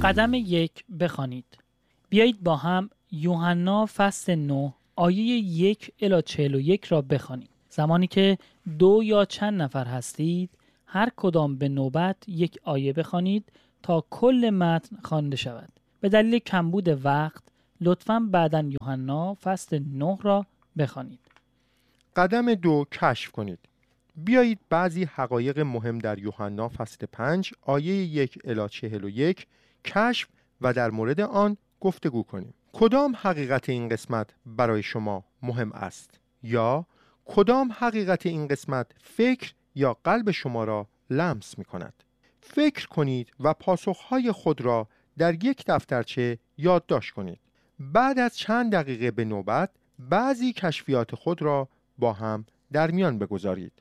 قدم 1 بخوانید. بیایید با هم یوحنا فصل 9 آیه 1 الی 41 را بخوانیم. زمانی که 2 یا چند نفر هستید، هر کدام به نوبت یک آیه بخوانید تا کل متن خوانده شود. به دلیل کمبود وقت لطفاً بعداً یوحنا فصل 9 را بخوانید. قدم 2 کشف کنید. بیایید بعضی حقایق مهم در یوحنا فصل 5 آیه 1 الی 41 کشف و در مورد آن گفتگو کنیم. کدام حقیقت این قسمت برای شما مهم است؟ یا کدام حقیقت این قسمت فکر یا قلب شما را لمس می کند؟ فکر کنید و پاسخهای خود را در یک دفترچه یادداشت کنید. بعد از چند دقیقه به نوبت بعضی کشفیات خود را با هم در میان بگذارید.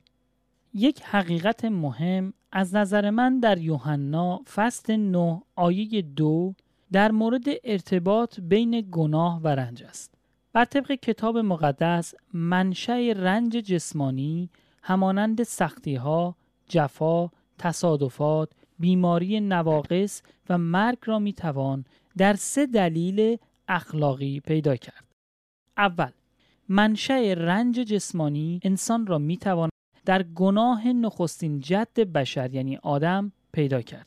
یک حقیقت مهم از نظر من در یوحنا فصل 9 آیه 2 در مورد ارتباط بین گناه و رنج است. بر طبق کتاب مقدس منشأ رنج جسمانی همانند سختی‌ها، جفا، تصادفات، بیماری نواقص و مرگ را میتوان در 3 دلیل اخلاقی پیدا کرد. اول، منشأ رنج جسمانی انسان را میتوان در گناه نخستین جد بشر یعنی آدم پیدا کرد.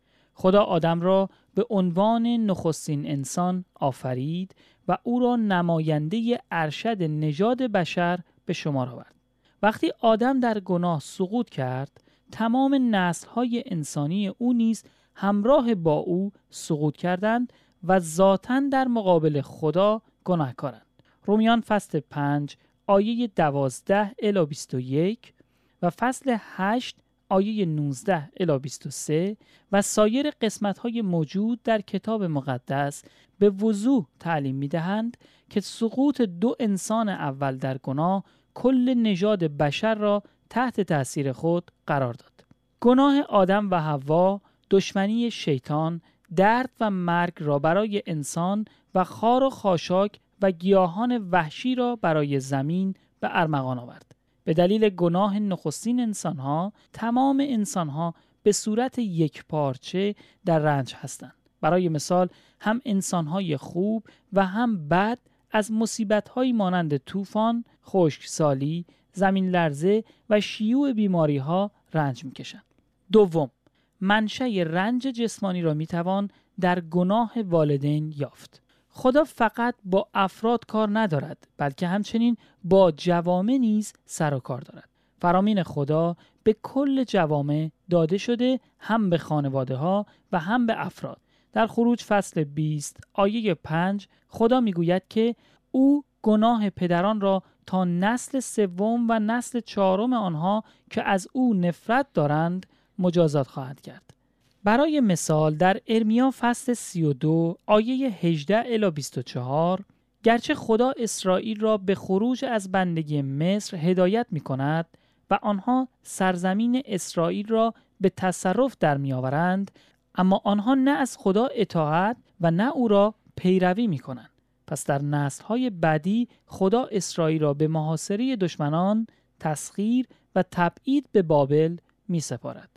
خدا آدم را به عنوان نخستین انسان آفرید و او را نماینده ارشد نژاد بشر به شمار آورد. وقتی آدم در گناه سقوط کرد، تمام نسل‌های انسانی او نیز همراه با او سقوط کردند و ذاتاً در مقابل خدا گناهکارند. رومیان فصل 5 آیه 12 الی 21 و فصل 8 آیه 19 الی 23 و سایر قسمت‌های موجود در کتاب مقدس به وضوح تعلیم می‌دهند که سقوط 2 انسان اول در گناه کل نژاد بشر را تحت تأثیر خود قرار داد. گناه آدم و حوا، دشمنی شیطان، درد و مرگ را برای انسان و خار و خاشاک و گیاهان وحشی را برای زمین به ارمغان آورد. به دلیل گناه نخستین انسانها، تمام انسانها به صورت یک پارچه در رنج هستند. برای مثال، هم انسانهای خوب و هم بد از مصیبت‌هایی مانند طوفان، خشکسالی، زمین لرزه و شیوع بیماری‌ها رنج می‌کشند. دوم، منشأ رنج جسمانی را می‌توان در گناه والدین یافت. خدا فقط با افراد کار ندارد، بلکه همچنین با جوامع نیز سر و کار دارد. فرامین خدا به کل جوامع داده شده، هم به خانواده‌ها و هم به افراد. در خروج فصل 20 آیه 5 خدا میگوید که او گناه پدران را تا نسل 3 و نسل 4 آنها که از او نفرت دارند مجازات خواهد کرد. برای مثال در ارمیا فصل 32 آیه 18 الی 24 گرچه خدا اسرائیل را به خروج از بندگی مصر هدایت می کند و آنها سرزمین اسرائیل را به تصرف در می آورند، اما آنها نه از خدا اطاعت و نه او را پیروی می کنند. پس در نسل‌های بعدی خدا اسرائیل را به محاصره دشمنان، تسخیر و تبعید به بابل می سپارد.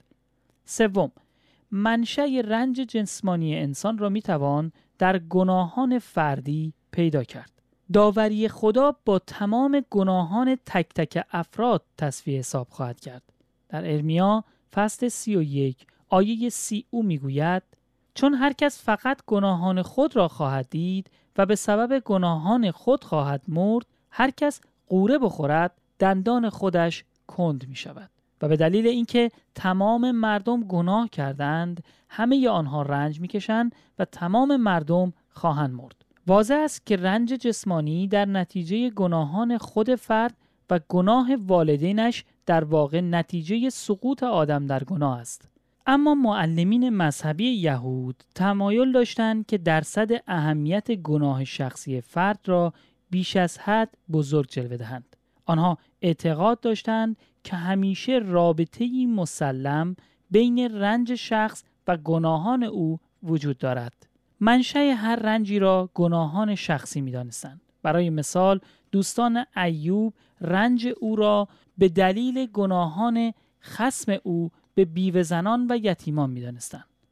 سوم، منشأ رنج جسمانی انسان را میتوان در گناهان فردی پیدا کرد. داوری خدا با تمام گناهان تک تک افراد تصفیه حساب خواهد کرد. در ارمیا فصل 31 آیه 30 او میگوید چون هر کس فقط گناهان خود را خواهد دید و به سبب گناهان خود خواهد مرد، هر کس غوره بخورد دندان خودش کند می شود. و به دلیل اینکه تمام مردم گناه کردند، همه آنها رنج میکشند و تمام مردم خواهند مرد. واضح است که رنج جسمانی در نتیجه گناهان خود فرد و گناه والدینش در واقع نتیجه سقوط آدم در گناه است. اما معلمین مذهبی یهود تمایل داشتند که درصد اهمیت گناه شخصی فرد را بیش از حد بزرگ جلوه دهند. آنها اعتقاد داشتند که همیشه رابطه‌ای مسلم بین رنج شخص و گناهان او وجود دارد. منشأ هر رنجی را گناهان شخصی می‌دانستند. برای مثال، دوستان ایوب رنج او را به دلیل گناهان خصم او به بیوه زنان و یتیمان می‌دانستند.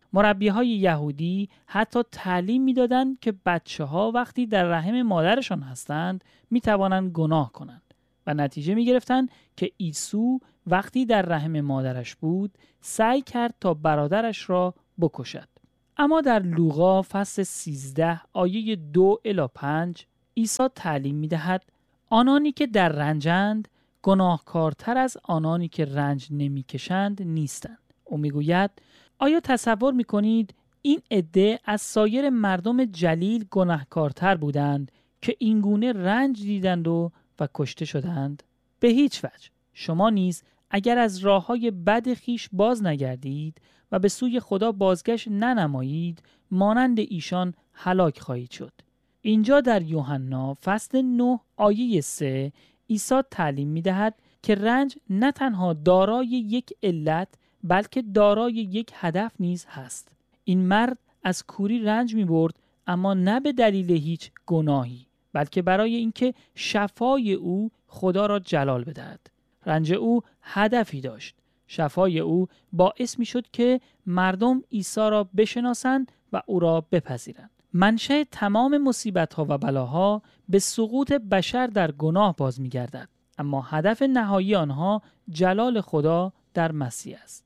مربی‌های یهودی حتی تعلیم می‌دادند که بچه‌ها وقتی در رحم مادرشان هستند می‌توانند گناه کنند و نتیجه می‌گرفتند که عیسی وقتی در رحم مادرش بود سعی کرد تا برادرش را بکشد. اما در لوقا فصل 13 آیه 2 الی 5 عیسی تعلیم می‌دهد آنانی که در رنجند گناهکارتر از آنانی که رنج نمی‌کشند نیستند. او می‌گوید آیا تصور می‌کنید این عده از سایر مردم جلیل گناهکارتر بودند که اینگونه رنج دیدند و کشته شدند؟ به هیچ وجه. شما نیز اگر از راه‌های بد خویش باز نگردید و به سوی خدا بازگشت ننمایید مانند ایشان هلاک خواهید شد. اینجا در یوحنا فصل 9 آیه 3 عیسی تعلیم می‌دهد که رنج نه تنها دارای یک علت بلکه دارای یک هدف نیز هست. این مرد از کوری رنج می‌برد اما نه به دلیل هیچ گناهی بلکه برای اینکه شفای او خدا را جلال بدهد. رنج او هدفی داشت. شفای او باعث می‌شد که مردم عیسی را بشناسند و او را بپذیرند. منشأ تمام مصیبت‌ها و بلاها به سقوط بشر در گناه باز می‌گردد، اما هدف نهایی آنها جلال خدا در مسیح است.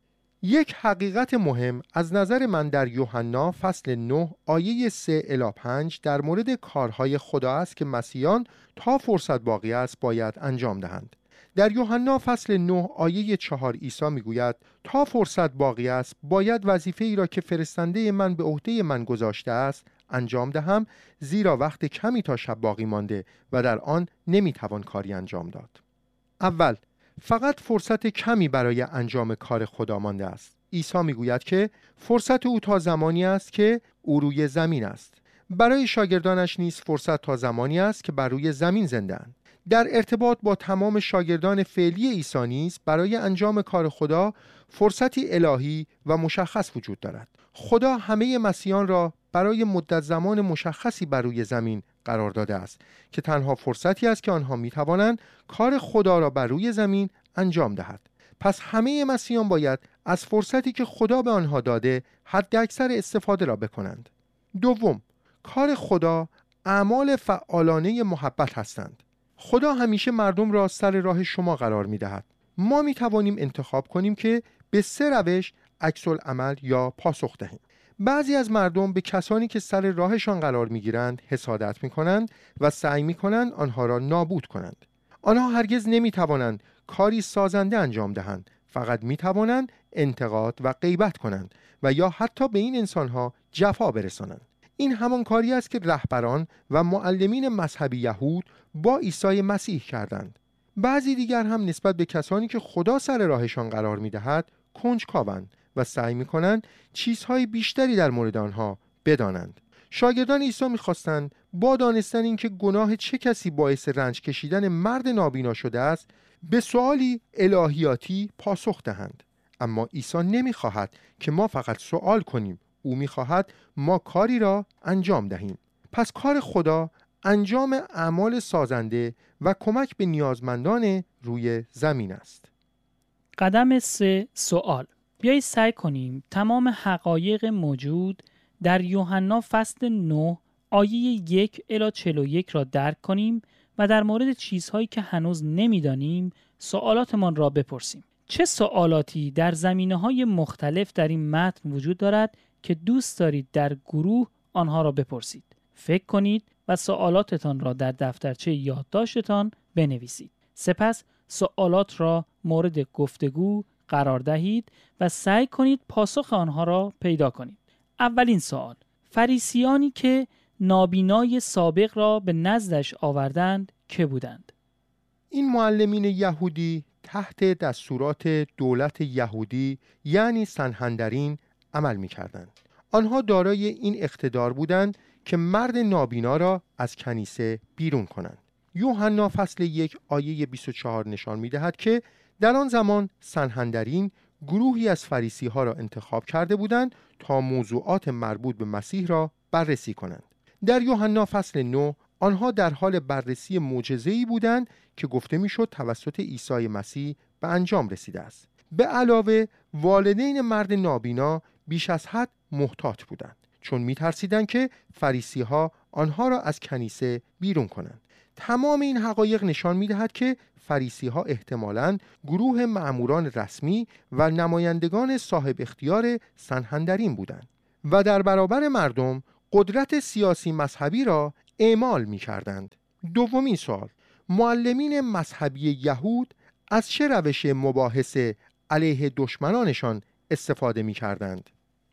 یک حقیقت مهم از نظر من در یوحنا فصل 9 آیه 3 الی 5 در مورد کارهای خدا است که مسیحیان تا فرصت باقی است باید انجام دهند. در یوحنا فصل 9 آیه 4 عیسی میگوید تا فرصت باقی است باید وظیفه ای را که فرستنده من به عهده من گذاشته است انجام دهم، زیرا وقت کمی تا شب باقی مانده و در آن نمیتوان کاری انجام داد. اول، فقط فرصت کمی برای انجام کار خدا مانده است. عیسی میگوید که فرصت او تا زمانی است که او روی زمین است. برای شاگردانش نیز فرصت تا زمانی است که بر روی زمین زنده اند. در ارتباط با تمام شاگردان فعلی عیسی نیز برای انجام کار خدا فرصتی الهی و مشخص وجود دارد. خدا همه مسیحیان را برای مدت زمان مشخصی بر روی زمین قرار داده است که تنها فرصتی است که آنها می توانند کار خدا را بر روی زمین انجام دهد. پس همه مسیحیان باید از فرصتی که خدا به آنها داده حد اکثر استفاده را بکنند. دوم، کار خدا اعمال فعالانه محبت هستند. خدا همیشه مردم را سر راه شما قرار می دهد. ما می توانیم انتخاب کنیم که به 3 روش عکس العمل یا پاسخ دهیم. بعضی از مردم به کسانی که سر راهشان قرار می گیرند حسادت می کنند و سعی می کنند آنها را نابود کنند. آنها هرگز نمی توانند کاری سازنده انجام دهند، فقط می توانند انتقاد و غیبت کنند و یا حتی به این انسانها جفا برسانند. این همان کاری است که رهبران و معلمین مذهبی یهود با عیسی مسیح کردند. بعضی دیگر هم نسبت به کسانی که خدا سر راهشان قرار می دهد کنجکاوند و سعی می کنند چیزهای بیشتری در مورد آنها بدانند. شاگردان عیسی می خواستند با دانستن اینکه گناه چه کسی باعث رنج کشیدن مرد نابینا شده است به سوالی الهیاتی پاسخ دهند. اما عیسی نمی خواهد که ما فقط سوال کنیم، او می خواهد ما کاری را انجام دهیم. پس کار خدا انجام اعمال سازنده و کمک به نیازمندان روی زمین است. قدم 3 سوال. بیایید سعی کنیم تمام حقایق موجود در یوحنا فصل 9 آیه 1 الی 41 را درک کنیم و در مورد چیزهایی که هنوز نمیدانیم سوالاتمان را بپرسیم. چه سوالاتی در زمینه‌های مختلف در این متن وجود دارد که دوست دارید در گروه آنها را بپرسید؟ فکر کنید و سوالاتتان را در دفترچه یادداشتتان بنویسید. سپس سوالات را مورد گفتگو قرار دهید و سعی کنید پاسخ آنها را پیدا کنید. اولین سوال: فریسیانی که نابینای سابق را به نزدش آوردند که بودند؟ این معلمین یهودی تحت دستورات دولت یهودی یعنی سنهدرین عمل می کردند. آنها دارای این اقتدار بودند که مرد نابینا را از کنیسه بیرون کنند. یوحنا فصل 1 آیه 24 نشان می دهد که در آن زمان سنهدرین گروهی از فریسی ها را انتخاب کرده بودند تا موضوعات مربوط به مسیح را بررسی کنند. در یوحنا فصل 9 آنها در حال بررسی معجزه‌ای بودند که گفته میشد توسط عیسی مسیح به انجام رسیده است. به علاوه والدین مرد نابینا بیش از حد محتاط بودند، چون می‌ترسیدند که فریسی‌ها آنها را از کنیسه بیرون کنند. تمام این حقایق نشان می‌دهد که فریسی‌ها احتمالاً گروه مأموران رسمی و نمایندگان صاحب اختیار سنهندرین بودند و در برابر مردم قدرت سیاسی مذهبی را اعمال می‌کردند. دومین سوال: معلمین مذهبی یهود از چه روش مباحثه علیه دشمنانشان استفاده می‌کردند؟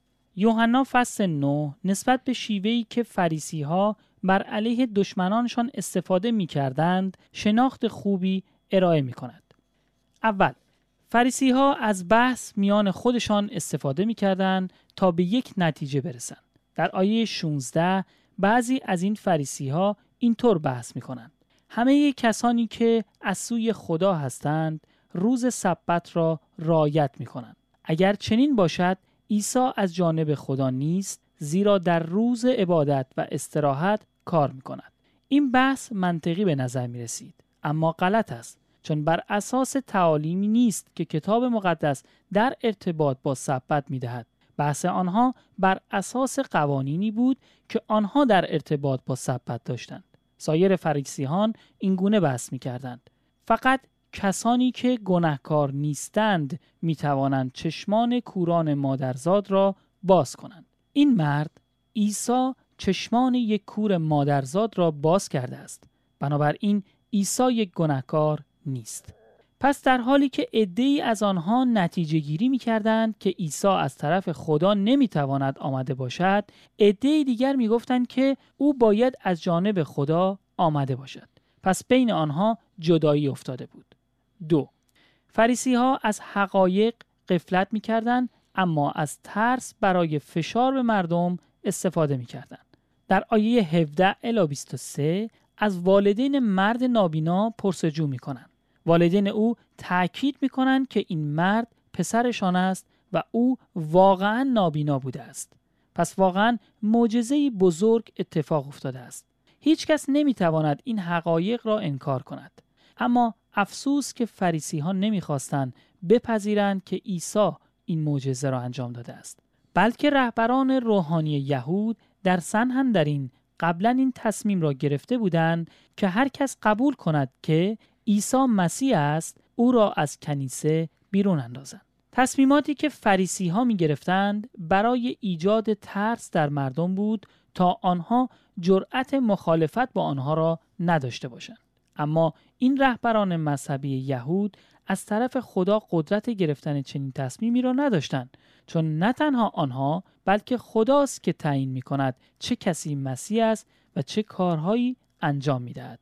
یوحنا فصل 9 نسبت به شیوهی که فریسی‌ها بر علیه دشمنانشان استفاده می‌کردند شناخت خوبی ارائه می‌کند. اول، فریسی‌ها از بحث میان خودشان استفاده می‌کردند تا به یک نتیجه برسند. در آیه 16 بعضی از این فریسی‌ها اینطور بحث می‌کنند: همه کسانی که از سوی خدا هستند روز سبت را رعایت می‌کنند. اگر چنین باشد عیسی از جانب خدا نیست، زیرا در روز عبادت و استراحت کار می‌کند. این بحث منطقی به نظر می‌رسید، اما غلط است، چون بر اساس تعالیمی نیست که کتاب مقدس در ارتباط با سبت می‌دهد. بحث آنها بر اساس قوانینی بود که آنها در ارتباط با سبت داشتند. سایر فریسیان این گونه بحث می‌کردند: فقط کسانی که گناهکار نیستند می‌توانند چشمان کوران مادرزاد را باز کنند. این مرد عیسی چشمان یک کور مادرزاد را باز کرده است. بنابراین عیسی یک گناهکار نیست. پس در حالی که عده‌ای از آنها نتیجه گیری می‌کردند که عیسی از طرف خدا نمی‌تواند آمده باشد، عده‌ای دیگر می‌گفتند که او باید از جانب خدا آمده باشد. پس بین آنها جدایی افتاده بود. 2. فریسی‌ها از حقایق غفلت می‌کردند، اما از ترس برای فشار به مردم استفاده می‌کردند. در آیه 17 الی 23 از والدین مرد نابینا پرسجو می‌کنند. والدین او تأکید می‌کنند که این مرد پسرشان است و او واقعاً نابینا بوده است. پس واقعاً معجزه‌ای بزرگ اتفاق افتاده است. هیچ کس نمی‌تواند این حقایق را انکار کند. اما افسوس که فریسی‌ها نمی‌خواستند بپذیرند که عیسی این معجزه را انجام داده است. بلکه رهبران روحانی یهود در سنهندرین قبلا این تصمیم را گرفته بودند که هر کس قبول کند که عیسی مسیح است، او را از کنیسه بیرون اندازند. تصمیماتی که فریسی‌ها می‌گرفتند برای ایجاد ترس در مردم بود تا آنها جرأت مخالفت با آنها را نداشته باشند. اما این رهبران مذهبی یهود از طرف خدا قدرت گرفتن چنین تصمیمی را نداشتند، چون نه تنها آنها بلکه خداست که تعیین می‌کند چه کسی مسیح است و چه کارهایی انجام می‌دهد.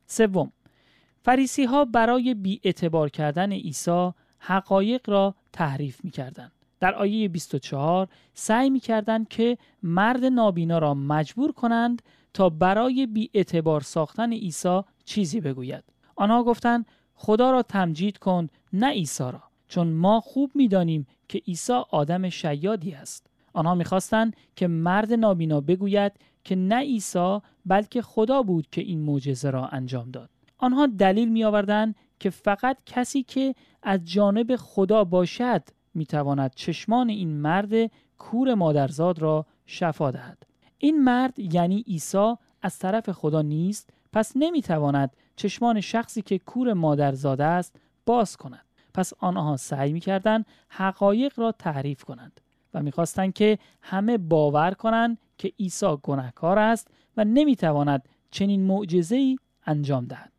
3. فریسی‌ها برای بی‌اعتبار کردن عیسی حقایق را تحریف می‌کردند. در آیه 24 سعی می‌کردند که مرد نابینا را مجبور کنند تا برای بی‌اعتبار ساختن عیسی چیزی بگوید. آنها گفتند خدا را تمجید کن، نه عیسی را، چون ما خوب می‌دانیم که عیسی آدم شیادی است. آنها می‌خواستند که مرد نابینا بگوید که نه عیسی بلکه خدا بود که این معجزه را انجام داد. آنها دلیل می‌آوردند که فقط کسی که از جانب خدا باشد می‌تواند چشمان این مرد کور مادرزاد را شفا دهد. این مرد یعنی عیسی از طرف خدا نیست، پس نمی‌تواند چشمان شخصی که کور مادرزاد است باز کند. پس آنها سعی می‌کردند حقایق را تحریف کنند و می‌خواستند که همه باور کنند که عیسی گناهکار است و نمی‌تواند چنین معجزه‌ای انجام دهد.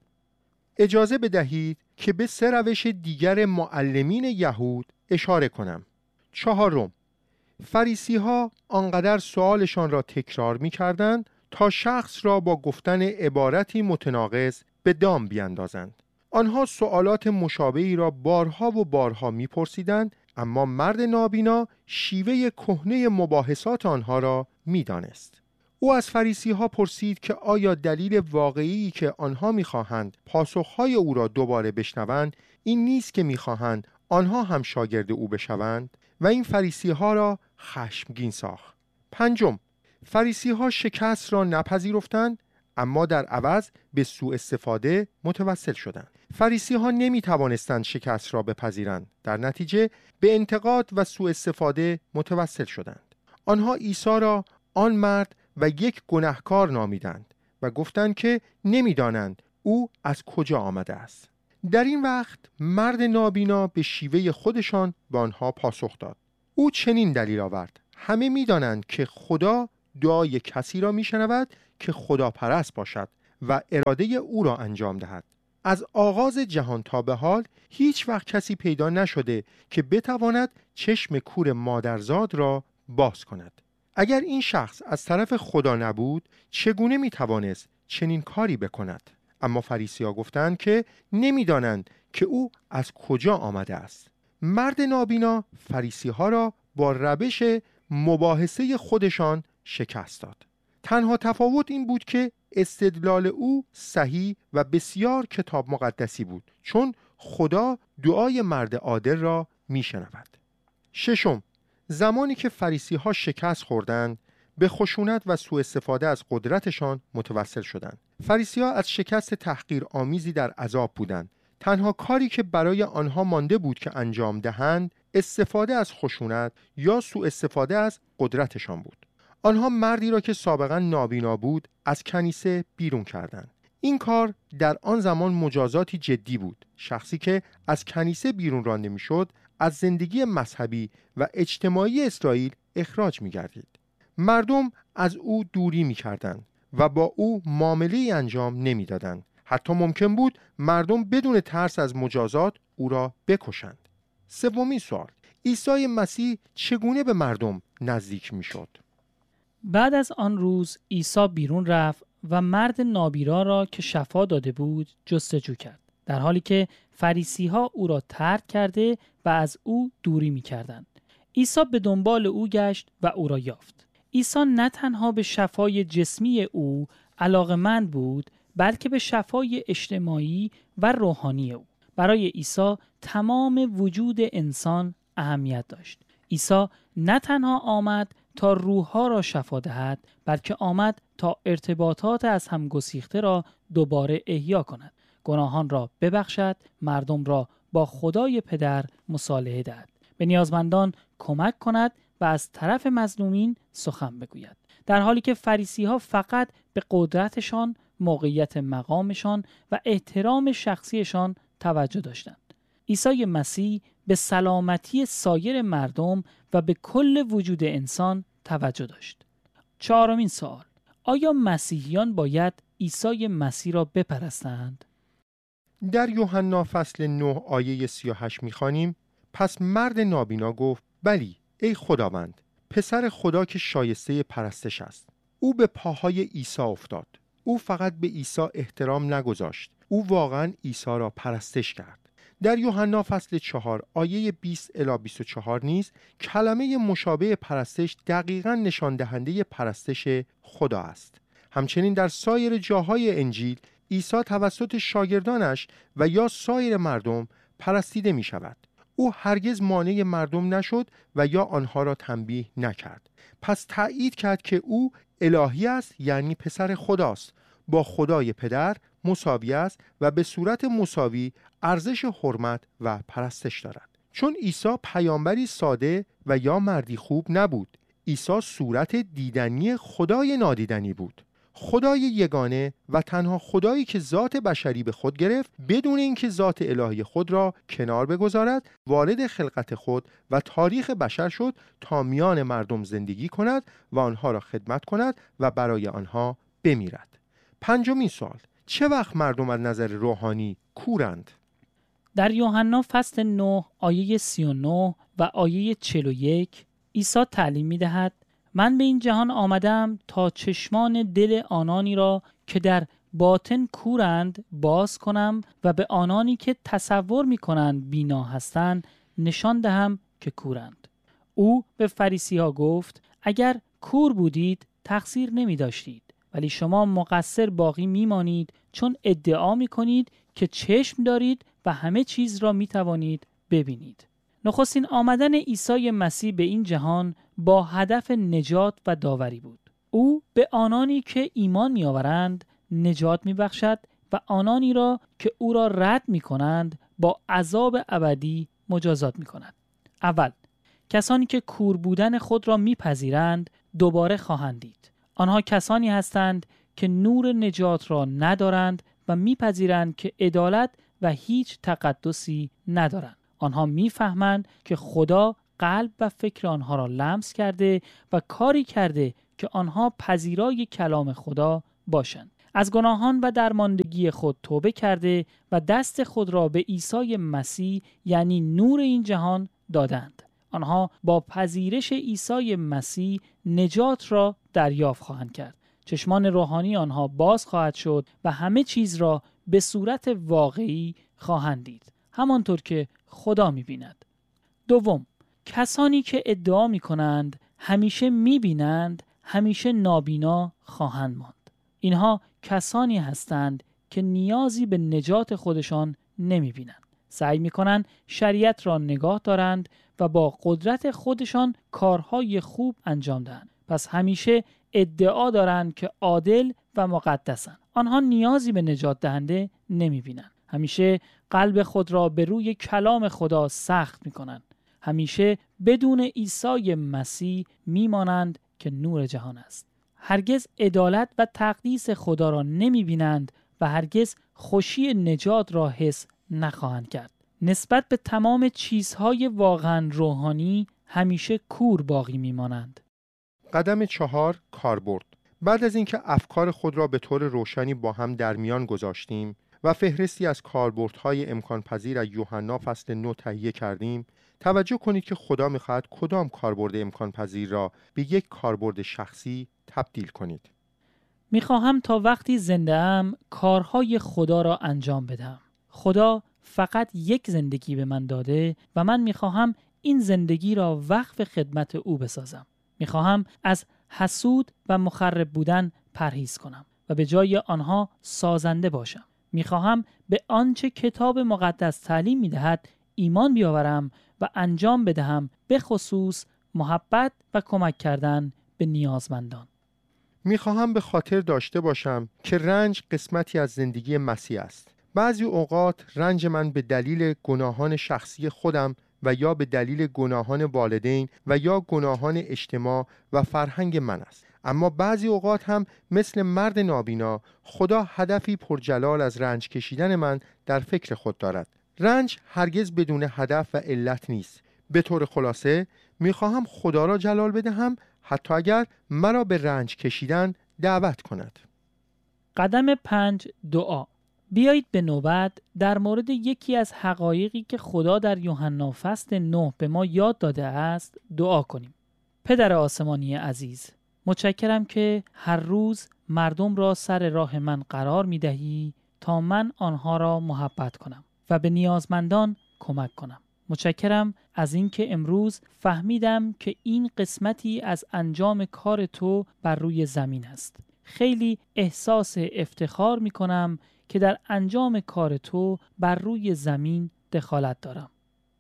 اجازه بدهید که به 3 روش دیگر معلمین یهود اشاره کنم. 4. فریسی‌ها آنقدر سوالشان را تکرار می‌کردند تا شخص را با گفتن عبارتی متناقض به دام بیاندازند. آنها سوالات مشابهی را بارها و بارها می‌پرسیدند، اما مرد نابینا شیوه کهنه مباحثات آنها را می‌دانست. او از فریسی‌ها پرسید که آیا دلیل واقعی که آنها می‌خواهند پاسخهای او را دوباره بشنوند این نیست که می‌خواهند آنها هم شاگرد او بشوند؟ و این فریسی‌ها را خشمگین ساخت. 5. فریسی‌ها شکست را نپذیرفتند، اما در عوض به سوء استفاده متوسل شدند. فریسی ها نمی توانستند شکست را بپذیرند. در نتیجه به انتقاد و سوء استفاده متوسل شدند. آنها عیسی را آن مرد و یک گناهکار نامیدند و گفتند که نمی‌دانند او از کجا آمده است. در این وقت مرد نابینا به شیوه خودشان به آنها پاسخ داد. او چنین دلیل آورد: همه می‌دانند که خدا دعای کسی را می‌شنود که خداپرست باشد و اراده او را انجام دهد. از آغاز جهان تا به حال هیچ وقت کسی پیدا نشده که بتواند چشم کور مادرزاد را باز کند. اگر این شخص از طرف خدا نبود چگونه میتوانست چنین کاری بکند؟ اما فریسی‌ها گفتند که نمیدانند که او از کجا آمده است. مرد نابینا فریسی‌ها را با روش مباحثه خودشان شکست داد. تنها تفاوت این بود که استدلال او صحیح و بسیار کتاب مقدسی بود، چون خدا دعای مرد عادل را میشنود. ششم، زمانی که فریسی‌ها شکست خوردند به خشونت و سوء استفاده از قدرتشان متوسل شدند. فریسی‌ها از شکست تحقیرآمیزی در عذاب بودند. تنها کاری که برای آنها مانده بود که انجام دهند استفاده از خشونت یا سوء استفاده از قدرتشان بود. آنها مردی را که سابقا نابینا بود از کنیسه بیرون کردند. این کار در آن زمان مجازاتی جدی بود. شخصی که از کنیسه بیرون رانده میشد از زندگی مذهبی و اجتماعی اسرائیل اخراج می گردید. مردم از او دوری می کردند و با او معامله‌ای انجام نمی دادند. حتی ممکن بود مردم بدون ترس از مجازات او را بکشند. سومین سوال: عیسی مسیح چگونه به مردم نزدیک می شد؟ بعد از آن روز عیسی بیرون رفت و مرد نابینا را که شفا داده بود جستجو کرد، در حالی که فریسی‌ها او را ترک کرده و از او دوری می‌کردند. عیسی به دنبال او گشت و او را یافت. عیسی نه تنها به شفای جسمی او علاقه‌مند بود، بلکه به شفای اجتماعی و روحانی او. برای عیسی تمام وجود انسان اهمیت داشت. عیسی نه تنها آمد تا روح‌ها را شفا دهد، بلکه آمد تا ارتباطات از هم گسیخته را دوباره احیا کند، گناهان را ببخشد، مردم را با خدای پدر مصالحه دهد، به نیازمندان کمک کند و از طرف مظلومین سخن بگوید. در حالی که فریسی‌ها فقط به قدرتشان، موقعیت مقامشان و احترام شخصیشان توجه داشتند، عیسی مسیح به سلامتی سایر مردم و به کل وجود انسان توجه داشت. چهارمین سوال: آیا مسیحیان باید عیسی مسیح را بپرستند؟ در یوحنا فصل 9 آیه 38 می‌خوانیم: پس مرد نابینا گفت: بلی ای خداوند، پسر خدا که شایسته پرستش است. او به پاهای عیسی افتاد. او فقط به عیسی احترام نگذاشت، او واقعا عیسی را پرستش کرد. در یوحنا فصل 4 آیه 20 الی 24 نیز کلمه مشابه پرستش دقیقاً نشان دهنده پرستش خدا است. همچنین در سایر جاهای انجیل عیسی توسط شاگردانش و یا سایر مردم پرستیده می شود. او هرگز مانع مردم نشد و یا آنها را تنبیه نکرد. پس تأیید کرد که او الهی است، یعنی پسر خداست، با خدای پدر مساوی است و به صورت مساوی ارزش حرمت و پرستش دارد. چون عیسی پیامبری ساده و یا مردی خوب نبود، عیسی صورت دیدنی خدای نادیدنی بود. خدای یگانه و تنها خدایی که ذات بشری به خود گرفت، بدون اینکه ذات الهی خود را کنار بگذارد، وارد خلقت خود و تاریخ بشر شد تا میان مردم زندگی کند و آنها را خدمت کند و برای آنها بمیرد. پنجمین سوال: چه وقت مردم از نظر روحانی کورند؟ در یوحنا فصل 9 آیه 39 و آیه 41 عیسی تعلیم می‌دهد: من به این جهان آمدم تا چشمان دل آنانی را که در باطن کورند باز کنم و به آنانی که تصور می‌کنند بینا هستند نشان دهم که کورند. او به فریسی‌ها گفت: اگر کور بودید تقصیر نمی‌داشتید، ولی شما مقصر باقی میمانید، چون ادعا میکنید که چشم دارید و همه چیز را میتوانید ببینید. نخستین آمدن عیسی مسیح به این جهان با هدف نجات و داوری بود. او به آنانی که ایمان میآورند نجات میبخشد، و آنانی را که او را رد می کنند با عذاب ابدی مجازات می کند. اول، کسانی که کور بودن خود را میپذیرند دوباره خواهند دید. آنها کسانی هستند که نور نجات را ندارند و میپذیرند که عدالت و هیچ تقدسی ندارند. آنها میفهمند که خدا قلب و فکر آنها را لمس کرده و کاری کرده که آنها پذیرای کلام خدا باشند. از گناهان و درماندگی خود توبه کرده و دست خود را به عیسی مسیح یعنی نور این جهان دادند. آنها با پذیرش عیسی مسیح نجات را دریافت خواهند کرد. چشمان روحانی آنها باز خواهد شد و همه چیز را به صورت واقعی خواهند دید، همانطور که خدا می‌بیند. دوم، کسانی که ادعا می‌کنند همیشه می‌بینند، همیشه نابینا خواهند ماند. اینها کسانی هستند که نیازی به نجات خودشان نمی‌بینند. سعی می‌کنند شریعت را نگاه دارند و با قدرت خودشان کارهای خوب انجام دهند. پس همیشه ادعا دارند که عادل و مقدسند. آنها نیازی به نجات دهنده نمی‌بینند. همیشه قلب خود را به روی کلام خدا سخت می‌کنند. همیشه بدون عیسی مسیح می‌مانند که نور جهان است. هرگز عدالت و تقدیس خدا را نمی‌بینند و هرگز خوشی نجات را حس نخواهند کرد. نسبت به تمام چیزهای واقعا روحانی همیشه کور باقی می‌مانند. قدم 4، کاربرد. بعد از اینکه افکار خود را به طور روشنی با هم در میان گذاشتیم و فهرستی از کاربردهای امکان پذیر از یوحنا فصل 9 تهیه کردیم، توجه کنید که خدا می‌خواهد کدام کاربرد امکان پذیر را به یک کاربرد شخصی تبدیل کنید. می‌خواهم تا وقتی زنده‌ام کارهای خدا را انجام بدهم. خدا فقط یک زندگی به من داده و من می‌خواهم این زندگی را وقف خدمت او بسازم. می‌خواهم از حسود و مخرب بودن پرهیز کنم و به جای آنها سازنده باشم. می‌خواهم به آنچه کتاب مقدس تعلیم می‌دهد ایمان بیاورم و انجام بدهم، به خصوص محبت و کمک کردن به نیازمندان. می‌خواهم به خاطر داشته باشم که رنج قسمتی از زندگی مسیح است. بعضی اوقات رنج من به دلیل گناهان شخصی خودم و یا به دلیل گناهان والدین و یا گناهان اجتماع و فرهنگ من است. اما بعضی اوقات هم مثل مرد نابینا خدا هدفی پرجلال از رنج کشیدن من در فکر خود دارد. رنج هرگز بدون هدف و علت نیست. به طور خلاصه میخواهم خدا را جلال بدهم حتی اگر مرا به رنج کشیدن دعوت کند. قدم 5، دعا. بیایید به نوبت در مورد یکی از حقایقی که خدا در یوحنا فصل 9 به ما یاد داده است دعا کنیم. پدر آسمانی عزیز، متشکرم که هر روز مردم را سر راه من قرار می دهی تا من آنها را محبت کنم و به نیازمندان کمک کنم. متشکرم از اینکه امروز فهمیدم که این قسمتی از انجام کار تو بر روی زمین است. خیلی احساس افتخار می کنم که در انجام کار تو بر روی زمین دخالت دارم.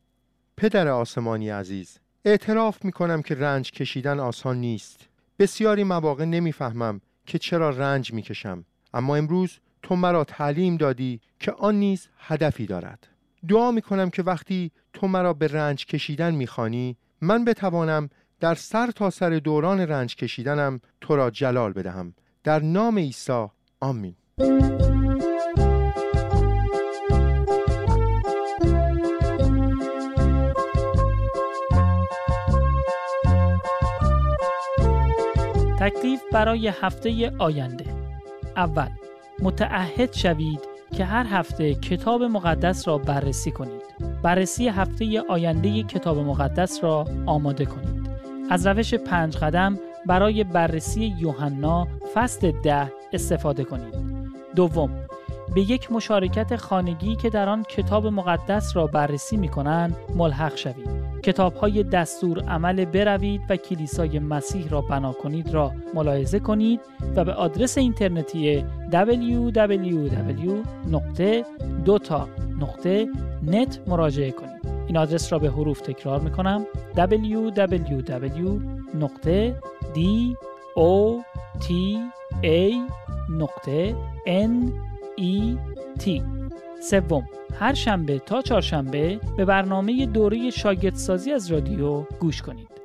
پدر آسمانی عزیز، اعتراف می کنم که رنج کشیدن آسان نیست. بسیاری مواقع نمیفهمم که چرا رنج می کشم. اما امروز تو مرا تعلیم دادی که آن نیز هدفی دارد. دعا می کنم که وقتی تو مرا به رنج کشیدن می خوانی، من بتوانم در سر تا سر دوران رنج کشیدنم تو را جلال بدهم. در نام عیسی، آمین. تکلیف برای هفته آینده. اول، متعهد شوید که هر هفته کتاب مقدس را بررسی کنید. بررسی هفته آینده کتاب مقدس را آماده کنید. از روش 5 قدم برای بررسی یوحنا فصل 10 استفاده کنید. دوم، به یک مشارکت خانگی که در آن کتاب مقدس را بررسی می‌کنند ملحق شوید. کتاب‌های دستور عمل بروید و کلیسای مسیح را بنا کنید را ملاحظه کنید و به آدرس اینترنتی www.dota.net مراجعه کنید. این آدرس را به حروف تکرار می‌کنم: www.dota.net MET. سوم، هر شنبه تا چهارشنبه به برنامه دوره شاگردسازی از رادیو گوش کنید.